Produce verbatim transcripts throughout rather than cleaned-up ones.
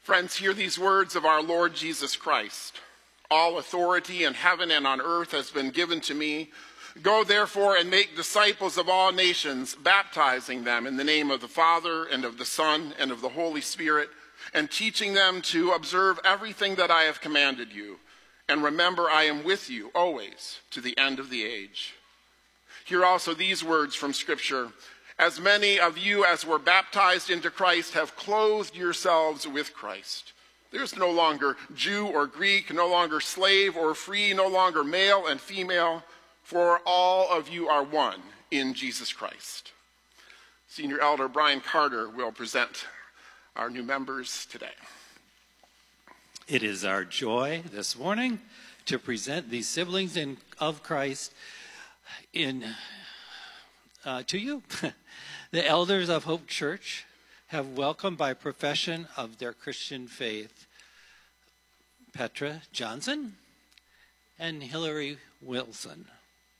Friends, hear these words of our Lord Jesus Christ. All authority in heaven and on earth has been given to me. Go therefore and make disciples of all nations, baptizing them in the name of the Father and of the Son and of the Holy Spirit, and teaching them to observe everything that I have commanded you. And remember, I am with you always to the end of the age. Hear also these words from Scripture. As many of you as were baptized into Christ have clothed yourselves with Christ. There is no longer Jew or Greek, no longer slave or free, no longer male and female, for all of you are one in Jesus Christ. Senior Elder Brian Carter will present our new members today. It is our joy this morning to present these siblings in, of Christ in uh, to you. The elders of Hope Church have welcomed by profession of their Christian faith Petra Johnson and Hillary Wilson.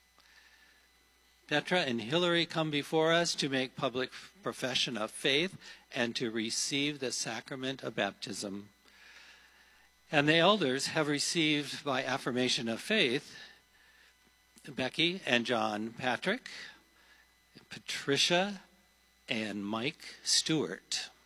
Petra and Hillary come before us to make public profession of faith and to receive the sacrament of baptism. And the elders have received by affirmation of faith Becky and John Patrick, Patricia and Mike Stewart.